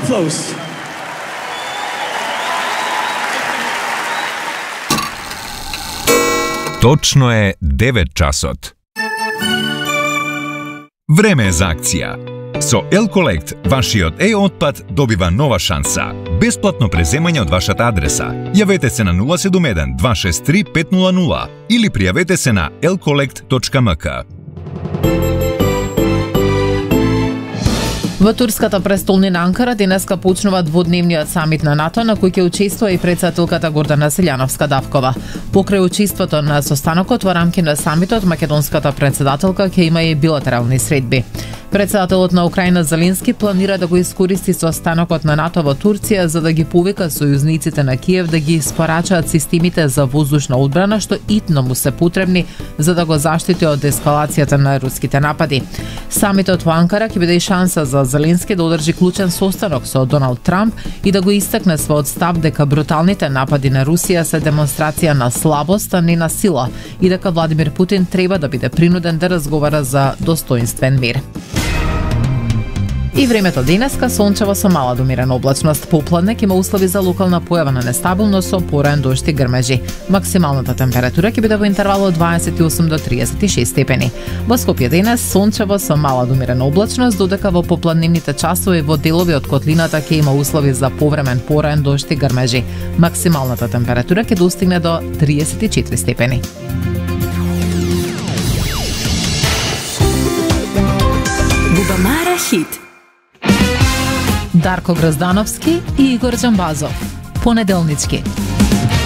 applause. Точно е 9 часот. Време е за акција. Со Elcollect, вашиот отпад добива нова шанса. Бесплатно преземање од вашата адреса. Јавете се на 071 263 500 или пријавете се на elcollect.mk. Во турската престолнина Анкара денеска почнува дводневниот самит на НАТО на кој ќе учествува и претседателката Гордана Селјановска-Давкова. Покрај учеството на состанокот во рамки на самитот, македонската претседателка ќе има и билатерални средби. Претседателот на Украина Зеленски планира да го искористи состанокот на НАТО во Турција за да ги повика сојузниците на Киев да ги испорачаат системите за воздушна одбрана што итно му се потребни за да го заштити од ескалацијата на руските напади. Самитот во Анкара ќе биде и шанса за Зеленски да одржи клучен состанок со Доналд Трамп и да го истакне својот став дека бруталните напади на Русија се демонстрација на слабост, а не на сила, и дека Владимир Путин треба да биде принуден да разговара за достоинствен мир. И времето денеска сончево со мала до умерена облачност. Попладне има услови за локална појава на нестабилност со пораен дожд и грмежи. Максималната температура ќе биде во интервал од 28 до 36 степени. Во Скопје денес сончево со мала до умерена облачност, додека во попладневните часови во делови од котлината ќе има услови за повремен пораен дожд и грмежи. Максималната температура ќе достигне до 34 степени. Бубамара хит. Дарко Граздановски и Игор Джамбазов. Понеделнички.